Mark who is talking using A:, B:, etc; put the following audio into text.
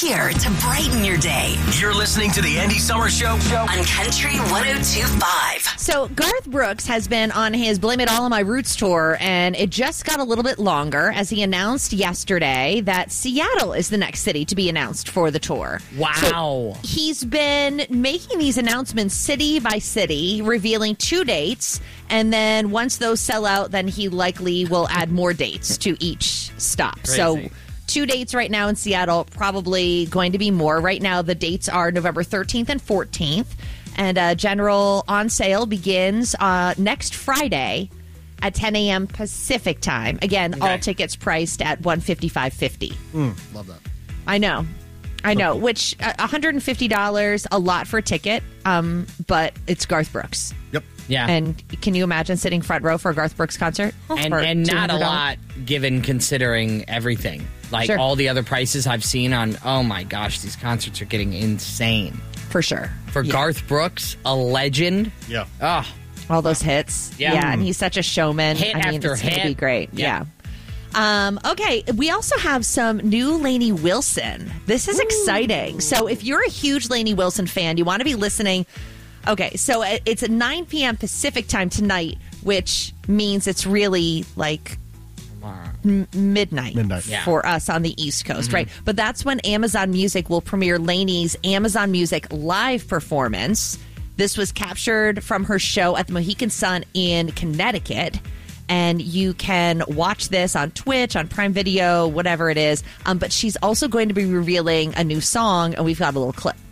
A: here to brighten your day.
B: You're listening to the Andy Summer Show
A: on Country 102.5.
C: So Garth Brooks has been on his Blame It All on My Roots tour, and it just got a little bit longer as he announced yesterday that Seattle is the next city to be announced for the tour.
D: Wow.
C: So he's been making these announcements city by city, revealing 2 dates, and then once those sell out, then he likely will add more dates to each stop.
D: Crazy.
C: So 2 dates right now in Seattle, probably going to be more. Right now, the dates are November 13th and 14th. And general on sale begins next Friday at 10 a.m. Pacific time. Again, all tickets priced at $155.50.
E: Love that.
C: I know. Which $150, a lot for a ticket, but it's Garth Brooks.
E: Yep.
D: Yeah.
C: And can you imagine sitting front row for a Garth Brooks concert?
D: And not a
C: $200?
D: lot given considering everything. Like
C: Sure.
D: all the other prices I've seen on, oh my gosh, these concerts are getting insane.
C: For sure.
D: For Garth Brooks, a legend.
E: Yeah.
D: Oh,
C: All those hits.
D: Yeah.
C: And he's such a showman.
D: Hit after
C: it's gonna
D: hit.
C: be great.
D: Yeah.
C: Okay, we also have some new Lainey Wilson. This is exciting. So if you're a huge Lainey Wilson fan, you want to be listening. Okay, so it's at 9 p.m. Pacific time tonight, which means it's really like midnight
D: Yeah.
C: for us on the East Coast, right? But that's when Amazon Music will premiere Lainey's Amazon Music live performance. This was captured from her show at the Mohegan Sun in Connecticut. And you can watch this on Twitch, on Prime Video, whatever it is. But she's also going to be revealing a new song, and we've got a little clip.